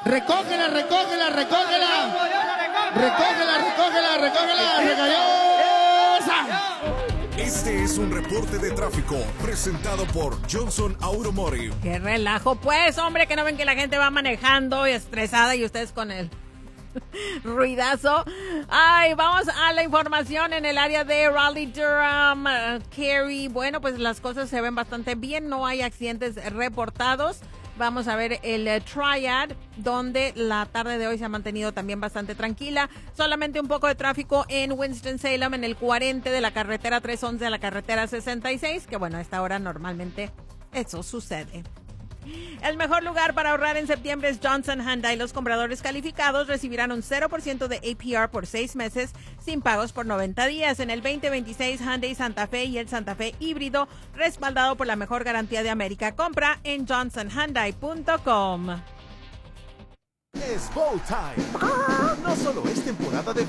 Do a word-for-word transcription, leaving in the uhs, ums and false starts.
Recógela, recógela, recógela. Recógela, recógela, recógela. Regallosa. Este es un reporte de tráfico presentado por Johnson Automotive. Qué relajo, pues, hombre, que no ven que la gente va manejando y estresada y ustedes con el ruidazo. Ay, vamos a la información en el área de Raleigh-Durham, uh, Cary. Bueno, pues las cosas se ven bastante bien, no hay accidentes reportados. Vamos a ver el uh, Triad, donde la tarde de hoy se ha mantenido también bastante tranquila. Solamente un poco de tráfico en Winston-Salem, en el cuarenta de la carretera trescientos once a la carretera sesenta y seis, que bueno, a esta hora normalmente eso sucede. El mejor lugar para ahorrar en septiembre es Johnson Hyundai. Los compradores calificados recibirán un cero por ciento de A P R por seis meses sin pagos por noventa días. En el veinte veintiséis Hyundai Santa Fe y el Santa Fe híbrido, respaldado por la mejor garantía de América. Compra en johnson hyundai punto com. Es Bow Time. No solo es temporada de